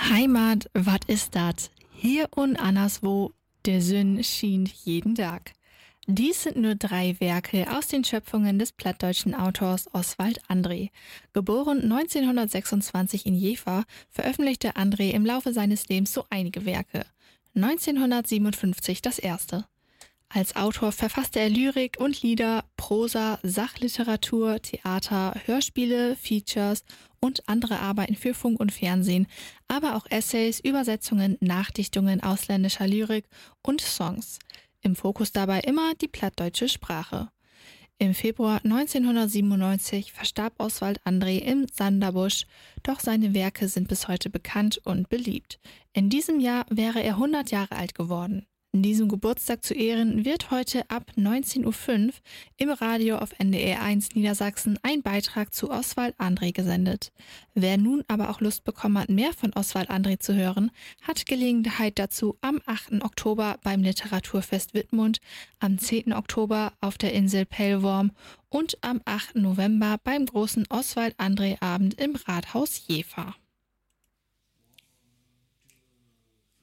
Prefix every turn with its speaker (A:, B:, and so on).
A: Heimat, wat ist dat? Hier und anderswo, der Sinn schien jeden Tag. Dies sind nur 3 Werke aus den Schöpfungen des plattdeutschen Autors Oswald André. Geboren 1926 in Jever, veröffentlichte André im Laufe seines Lebens so einige Werke. 1957 das erste. Als Autor verfasste er Lyrik und Lieder, Prosa, Sachliteratur, Theater, Hörspiele, Features und andere Arbeiten für Funk und Fernsehen, aber auch Essays, Übersetzungen, Nachdichtungen ausländischer Lyrik und Songs. Im Fokus dabei immer die plattdeutsche Sprache. Im Februar 1997 verstarb Oswald André im Sanderbusch, doch seine Werke sind bis heute bekannt und beliebt. In diesem Jahr wäre er 100 Jahre alt geworden. In diesem Geburtstag zu Ehren wird heute ab 19.05 Uhr im Radio auf NDR 1 Niedersachsen ein Beitrag zu Oswald André gesendet. Wer nun aber auch Lust bekommen hat, mehr von Oswald André zu hören, hat Gelegenheit dazu am 8. Oktober beim Literaturfest Wittmund, am 10. Oktober auf der Insel Pellworm und am 8. November beim großen Oswald André Abend im Rathaus Jever.